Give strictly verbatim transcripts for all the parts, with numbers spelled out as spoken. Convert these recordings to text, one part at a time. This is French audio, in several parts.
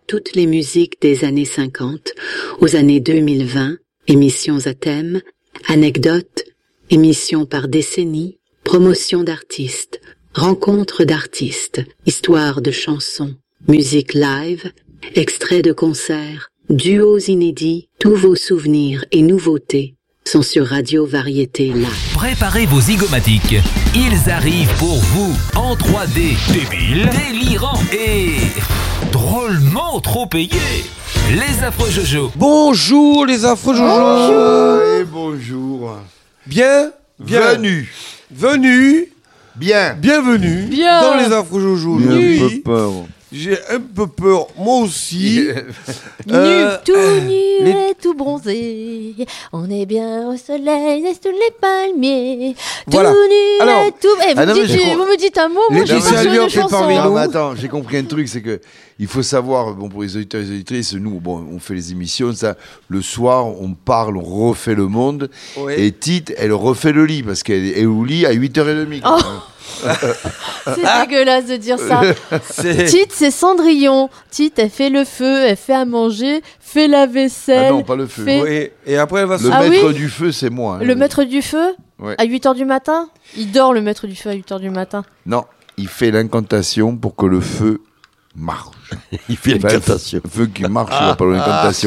toutes les musiques des années cinquante aux années deux mille vingt, émissions à thème, anecdotes, émissions par décennie, promotion d'artistes, rencontres d'artistes, histoires de chansons, musique live, extraits de concerts, duos inédits, tous vos souvenirs et nouveautés sont sur Radio Variété Live. Préparez vos zygomatiques. Ils arrivent pour vous en trois D. Débiles, délirants et drôlement trop payés. Les affreux Jojo. Bonjour les affreux Jojo. Bonjour. Et bonjour. Bien, bien. Venu. Venu. Bien. Bienvenue Bien. dans les affreux Jojo. J'ai Oui. un peu peur. J'ai un peu peur, moi aussi. Euh, nu, tout nu les... et tout bronzé. On est bien au soleil, sous les palmiers. Voilà. Tout nu Alors, et tout... Eh, vous, ah non, me mais dites, j'ai vous me dites un mot, moi Les je Laetitia pars sur Lyon une fait chanson. parmi Non, nous. mais attends, j'ai compris un truc, c'est que il faut savoir, bon, pour les auditeurs et les auditrices, nous, bon, on fait les émissions, ça, le soir, on parle, on refait le monde, Oui. et Tite, elle refait le lit, parce qu'elle est au lit à huit heures trente. Oh. Hein. C'est dégueulasse de dire ça. C'est... Tite, c'est Cendrillon. Tite, elle fait le feu, elle fait à manger, fait la vaisselle. Ah non, pas le feu. fait- Oui. Et après elle va se... Le Ah maître oui du feu, c'est moi. hein. Le maître du feu Ouais. à huit heures du matin. Il dort, le maître du feu, à huit heures du matin. Non, il fait l'incantation pour que le feu marche. Il fait Enfin, l'incantation. Le feu qui marche, il va pas l'incantation.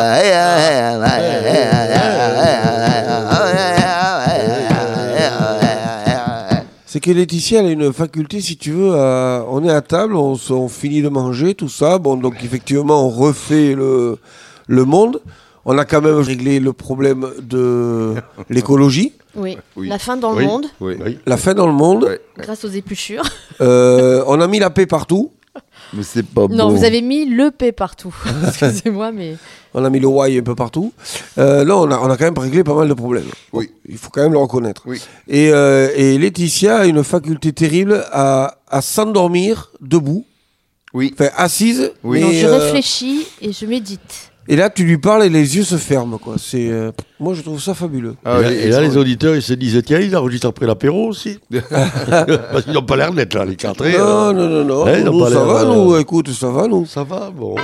C'est que Laetitia, elle a une faculté, si tu veux, à... on est à table, on, s- on finit de manger, tout ça. Bon, donc effectivement, on refait le, le monde. On a quand même réglé le problème de l'écologie, Oui. Oui. La fin dans Oui. le monde, Oui. Oui. la fin dans le monde. Ouais. grâce aux épluchures. Euh, on a mis la paix partout. Mais c'est pas Non, bon. vous avez mis le P partout. Excusez-moi, mais... On a mis le Y un peu partout. Euh, là, on a, on a quand même réglé pas mal de problèmes. Oui. Il faut quand même le reconnaître. Oui. Et, euh, et Laetitia a une faculté terrible à, à s'endormir debout, Oui. enfin assise. Oui. non, mais, je euh, réfléchis et je médite. Et là, tu lui parles et les yeux se ferment, quoi. C'est, euh, moi, je trouve ça fabuleux. Ah, et, là, oui, et là, les auditeurs, ils se disent, tiens, ils enregistrent après l'apéro aussi. Parce qu'ils n'ont pas l'air nets, là, les quatre. Non, non, non, non. Ouais, ils ont Nous, pas ça l'air, va, euh, nous. Écoute, ça va, nous. Ça va, bon.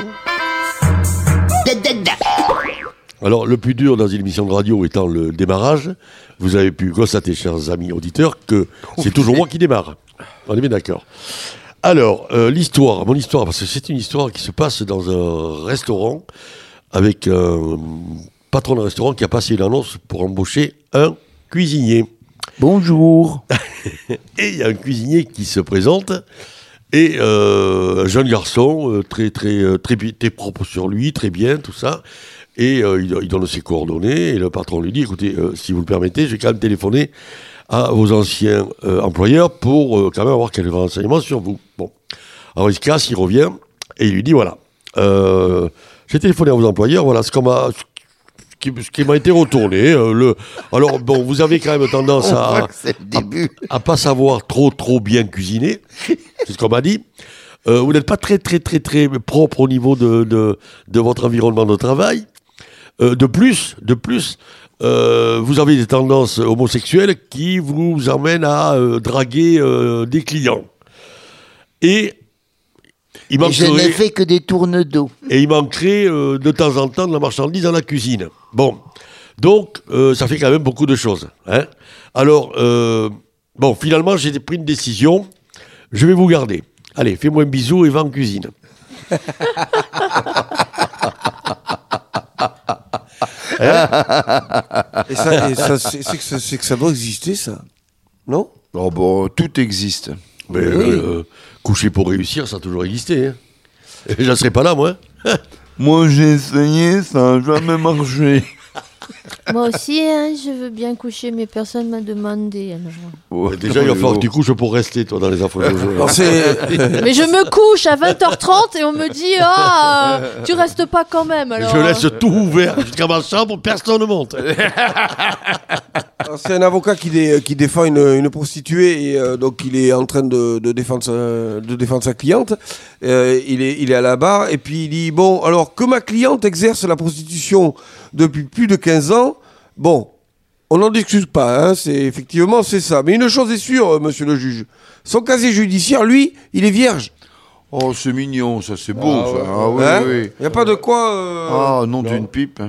Alors, le plus dur dans une émission de radio étant le démarrage, vous avez pu constater, chers amis auditeurs, que c'est toujours moi qui démarre. On est bien d'accord. Alors, euh, l'histoire, mon histoire, parce que c'est une histoire qui se passe dans un restaurant avec un patron d'un restaurant qui a passé une annonce pour embaucher un cuisinier. Bonjour. Et il y a un cuisinier qui se présente, et euh, un jeune garçon, euh, très, très, euh, très, bi- très propre sur lui, très bien, tout ça. Et euh, il, il donne ses coordonnées, et le patron lui dit, écoutez, euh, si vous le permettez, je vais quand même téléphoner à vos anciens euh, employeurs pour euh, quand même avoir quelques renseignements sur vous. Bon. Alors il se casse, il revient, et il lui dit, voilà, euh, j'ai téléphoné à vos employeurs, voilà ce qu'on m'a... Ce qui, ce qui m'a été retourné. euh, le... Alors, bon, vous avez quand même tendance On à, voit que c'est le début. à, à pas savoir trop, trop bien cuisiner. C'est ce qu'on m'a dit. Euh, vous n'êtes pas très, très, très, très propre au niveau de, de, de votre environnement de travail. Euh, de plus, de plus, euh, vous avez des tendances homosexuelles qui vous emmènent à euh, draguer euh, des clients. Et il Et je manquerait, n'ai fait que des tournes d'eau. et il manquerait euh, de temps en temps de la marchandise dans la cuisine. Bon, donc euh, ça fait quand même beaucoup de choses. Hein. Alors, euh, bon, finalement, j'ai pris une décision. Je vais vous garder. Allez, fais-moi un bisou et va en cuisine. Et ça, et ça, c'est, c'est que ça, c'est que ça doit exister, ça. Non? Oh bon, tout existe. Mais Oui. euh, coucher pour réussir, ça a toujours existé. Hein. Et je ne serais pas là, moi. Moi, j'ai essayé, ça n'a jamais marché. Moi aussi, hein, je veux bien coucher, mais personne m'a demandé. alors. Oh, Déjà, il va falloir que tu couches pour rester, toi, dans les affreux Jojo. Alors, c'est... Mais je me couche à vingt heures trente et on me dit « Ah, euh, tu restes pas quand même !» alors. Je laisse tout ouvert jusqu'à ma chambre, personne ne monte. Alors, c'est un avocat qui, dé- qui défend une, une prostituée et euh, donc il est en train de, de, défendre, sa, de défendre sa cliente. Euh, il, est, il est à la barre et puis il dit « Bon, alors que ma cliente exerce la prostitution depuis plus de quinze ans, bon, on n'en discute pas, hein, c'est, effectivement c'est ça. Mais une chose est sûre, euh, monsieur le juge, son casier judiciaire, lui, il est vierge. » Oh, c'est mignon, ça, c'est beau, Ah, ça. ouais. Ah oui, Hein oui. Il n'y a pas de quoi. euh, Ah, nom d'une pipe.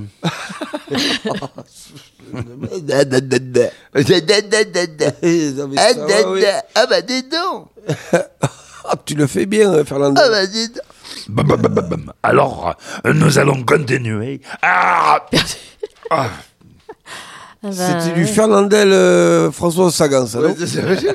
Non, mais ça va, oui. Ah bah dis donc. Ah, tu le fais bien, hein, Fernando. Ah bah dis donc. Bam, bam, bam, bam, bam. Alors, euh, nous allons continuer. Ah, Ah bah, C'était du ouais. Fernandel euh, François Sagan, ça, non Ouais, c'est ça.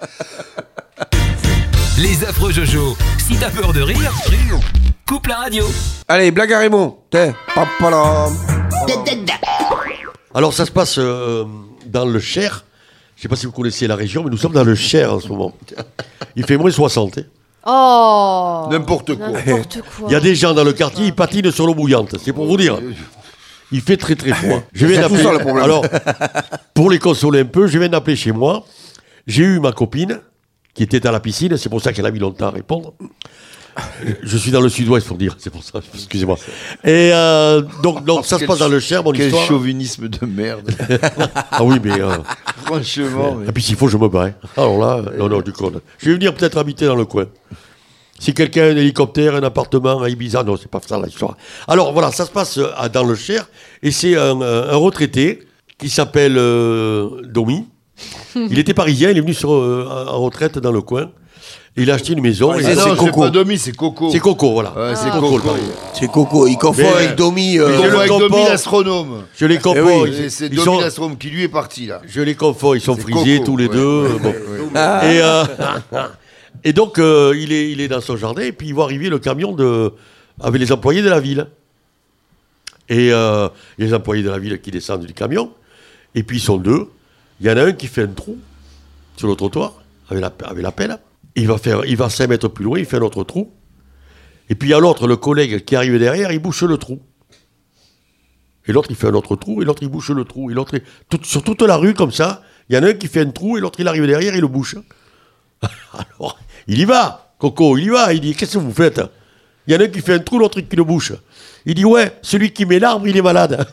Les affreux Jojo. Si t'as peur de rire, coupe la radio. Allez, blague à Raymond. Tiens, papalam. Alors ça se passe euh, dans le Cher. Je ne sais pas si vous connaissez la région, mais nous sommes dans le Cher en ce moment. Il fait moins soixante. Hein. Oh N'importe quoi. N'importe quoi. Il y a des gens dans le quartier, ils patinent sur l'eau bouillante. C'est pour vous dire. Il fait très très froid. Je viens C'est tout d'appeler. ça, le problème. Alors, pour les consoler un peu, je viens d'appeler chez moi. J'ai eu ma copine qui était à la piscine. C'est pour ça qu'elle a mis longtemps à répondre. Je suis dans le sud-ouest pour dire. C'est pour ça. Excusez-moi. Et euh, donc, donc ça se Quel passe dans le Cher, mon Quel histoire. chauvinisme de merde. Ah oui, mais. Euh, Franchement. mais- Et puis s'il faut, je me bats. hein. Alors là, euh, non, non, du con. Je vais venir peut-être habiter dans le coin. Si quelqu'un a un hélicoptère, un appartement à Ibiza, non, c'est pas ça l'histoire. Alors voilà, ça se passe euh, à- dans le Cher, et c'est un, un- un retraité qui s'appelle euh, Domi. Il était parisien, il est venu sur, euh, en retraite dans le coin. Il a acheté une maison. Ah, et ça, Ah c'est non, c'est Coco. pas Domi, c'est Coco. c'est Coco, voilà. Ouais, c'est Coco, Coco. le Parisien. C'est Coco. Il confond Mais, avec euh, Domi. Il euh, je confond le avec comprends. Domi l'astronome. Je les confonds. oui, ils- Et C'est ils Domi sont- l'astronome qui lui est parti là. Je les confonds, ils sont C'est frisés Coco, tous les ouais, deux. ouais, euh, bon. ouais, ouais. Ah. Et, euh, et donc, euh, il, est, il est dans son jardin, et puis il voit arriver le camion de, avec les employés de la ville. Et euh, il y a les employés de la ville qui descendent du camion, et puis ils sont deux. Il y en a un qui fait un trou sur le trottoir, avec la, avec la pelle. Il va, faire, il va cinq mètres plus loin, il fait un autre trou. Et puis il y a l'autre, le collègue qui arrive derrière, il bouche le trou. Et l'autre, il fait un autre trou, et l'autre, il bouche le trou. Et l'autre, il- tout- sur toute la rue, comme ça, il y en a un qui fait un trou, et l'autre, il arrive derrière, il le bouche. Alors, il y va, Coco, il y va. Il dit, qu'est-ce que vous faites? Il y en a un qui fait un trou, l'autre qui le bouche. Il dit, ouais, celui qui met l'arbre, il est malade.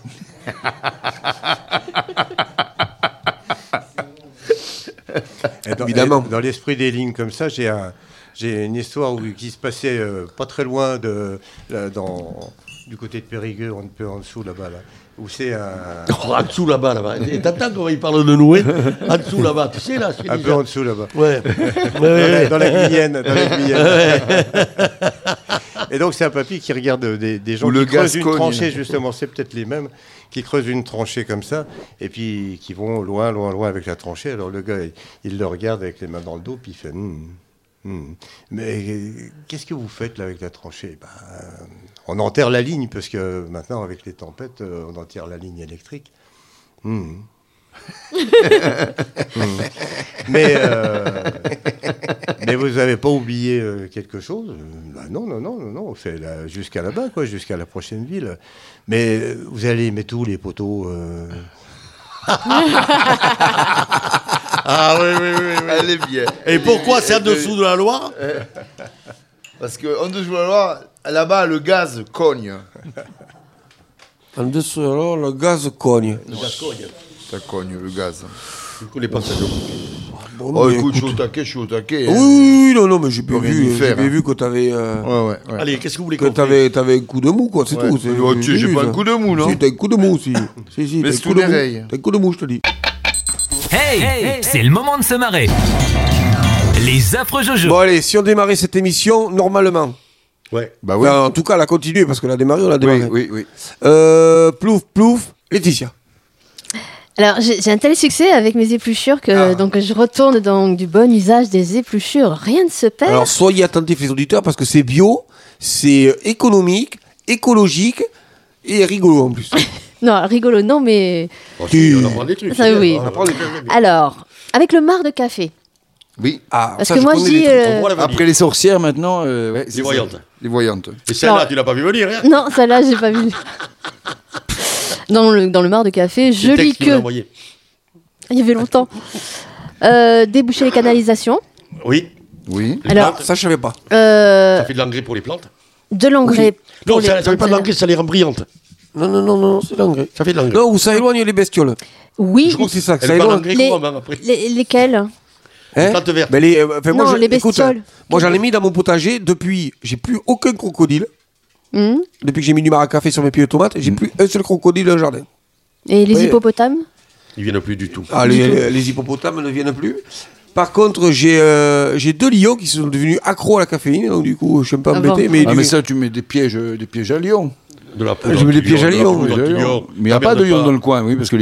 Et dans, Évidemment. et dans l'esprit des lignes comme ça, j'ai un, j'ai une histoire où, qui se passait euh, pas très loin de, là, dans, du côté de Périgueux, un peu en dessous là-bas, là, où c'est un, Oh, en dessous là-bas, là-bas. Et t'entends comment il parle de nous, hein? En dessous là-bas, tu sais, là, c'est un déjà- peu en dessous là-bas. Ouais. Dans la, dans la Guyenne, dans la Guyenne. Et donc c'est un papy qui regarde des, des gens Ou qui le creusent une Gascogne. tranchée, justement, c'est peut-être les mêmes, qui creusent une tranchée comme ça, et puis qui vont loin, loin, loin avec la tranchée. Alors le gars, il, il le regarde avec les mains dans le dos, puis il fait Hum, hum. Mais euh, qu'est-ce que vous faites là avec la tranchée? Ben, euh, on enterre la ligne, parce que maintenant, avec les tempêtes, euh, on enterre la ligne électrique. Hum. Hum. Mais, euh, mais vous n'avez pas oublié euh, quelque chose? Euh, bah non, non, non, non, non, c'est là- jusqu'à là-bas, quoi, jusqu'à la prochaine ville. Mais euh, vous allez mettre où les poteaux? euh Ah oui, oui, oui. oui. Elle est bien. Et pourquoi c'est en dessous de la Loire? Parce qu'en dessous de la Loire, là-bas, le gaz cogne. En dessous, alors, le gaz cogne. Ça cogne, le gaz. Je ne connais pas ça. Bon, Oh, mais écoute, je écoute. suis au taquet, je suis au taquet. Oui, hein. oui, oui, non, non, mais j'ai bien Faut rien vu, y j'ai faire, bien hein. vu que t'avais, euh, Ouais, ouais, ouais. Allez, qu'est-ce que vous voulez que qu'on fasse? t'avais, t'avais un coup de mou, quoi, c'est Ouais. tout. c'est- Oh, tu sais, j'ai vu, pas un ça. coup de mou, non? Si, t'as un coup de mou, si. si, si, Mais t'as un c'est coup tout de mou. l'oreille. T'as un coup de mou, je te dis. Hey, c'est le moment de se marrer. Les affreux Jojo. Bon, allez, si on démarrait cette émission, normalement. Ouais. Bah oui. Enfin, en tout cas, la continuer, parce que la démarrer, on l'a démarré. Oui, oui, oui. Euh, plouf, plouf, Laetitia. Alors, j'ai j'ai un tel succès avec mes épluchures que Ah. donc je retourne dans du bon usage des épluchures. Rien ne se perd. Alors, soyez attentifs, les auditeurs, parce que c'est bio, c'est économique, écologique et rigolo en plus. Non, rigolo, non, mais Oh, Tu- on apprend des trucs. Ça, c'est bien. oui. On apprend des trucs. alors, avec le marc de café. Oui. Ah, Parce ça, que moi, connais je les dis, trucs. euh, On voit la vanille. Après les sorcières, maintenant. euh, ouais, c'est Les ça. voyantes. Les voyantes. Et celle-là, Non. tu l'as pas vu venir, hein? Non, celle-là, j'ai pas vu. Dans le, dans le marc de café, je Le lis texte qu'il m'a que. envoyé. Il y avait longtemps. Euh, déboucher les canalisations. Oui. Oui. Les Alors, plantes, Ça, je savais pas. euh, ça fait de l'engrais pour les plantes. de l'engrais. Non, pour ça, les- ça fait pas de l'engrais, ça les rend brillantes. Non, non, non, non, c'est l'engrais. Ça fait de l'engrais. Non, où ça éloigne les bestioles. Oui. Je crois que c'est ça, que Elle ça est pas éloigne. l'engrais Les- comment, même, après. Les- lesquels? Hein plantes vertes. Ben, les, euh, enfin, moi, Non, je- les écoute, bestioles. euh, moi, j'en ai mis dans mon potager. Depuis, j'ai plus aucun crocodile. Hum. Depuis que j'ai mis du maracafé sur mes pieds de tomates, j'ai plus un seul crocodile dans le jardin. Et les Oui. hippopotames? Ils viennent plus du tout. Ah, les, les- les hippopotames ne viennent plus. Par contre, j'ai euh, j'ai deux lions qui sont devenus accros à la caféine, donc du coup, je suis un peu Ah embêté. bon. mais, Ah, du- mais ça, tu mets des pièges, des pièges à lions. De la poudre Je mets des pièges à de la lion, poudre Des lions. anti-lion. Mais il n'y a pas T'emmerdes de lions dans le coin, oui, parce que